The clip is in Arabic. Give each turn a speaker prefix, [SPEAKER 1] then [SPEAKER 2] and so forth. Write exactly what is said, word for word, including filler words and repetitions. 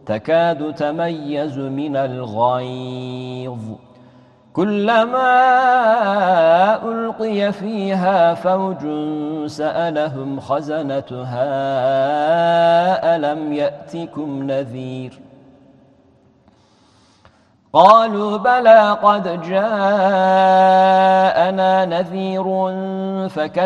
[SPEAKER 1] تكاد تميز من الغيظ كلما ألقي فيها فوج سألهم خزنتها ألم يأتكم نذير قالوا بلى قد جاءنا نذير فكذبنا